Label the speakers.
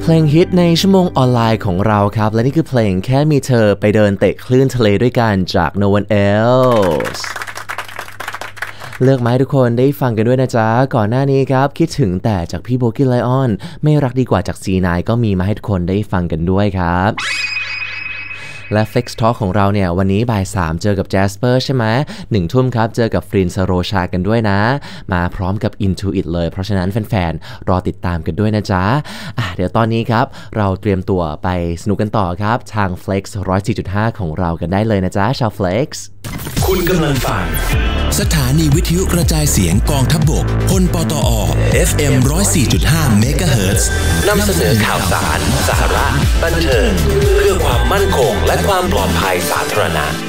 Speaker 1: ลงฮิตในชั่วโมงออนไลน์ของเราครับและนี่คือเพลงแค่มีเธอไปเดินเตะคลื่นทะเลด้วยกันจาก No One Else เลือกมาให้ทุกคนได้ฟังกันด้วยนะจ๊ะก่อนหน้านี้ครับคิดถึงแต่จากพี่โบกี้ไลออนไม่รักดีกว่าจาก C9 ก็มีมาให้ทุกคนได้ฟังกันด้วยครับและ Flex Talk ของเราเนี่ยวันนี้บ่าย 3เจอกับ Jasper ใช่ไหม1 ทุ่มครับเจอกับฟริน สโรชากันด้วยนะมาพร้อมกับ Into It เลยเพราะฉะนั้นแฟนๆรอติดตามกันด้วยนะจ๊ะเดี๋ยวตอนนี้ครับเราเตรียมตัวไปสนุกกันต่อครับทาง Flex 104.5 ของเรากันได้เลยนะจ๊ะชาว Flex
Speaker 2: คุณกำลังฟังสถานีวิทยุกระจายเสียงกองทัพบกพลปตอ FM 104.5 เมกะเฮิรตซ์นำเสนอข่าวสารสาระบันเทิงเพื่อความมั่นคงและความปลอดภัยสาธารณะ